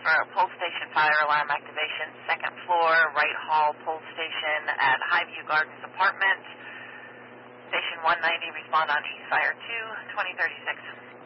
for a pole station fire alarm activation, second floor, right hall pole station at Highview Gardens Apartment. Station 190, respond on East Fire 2, 2036.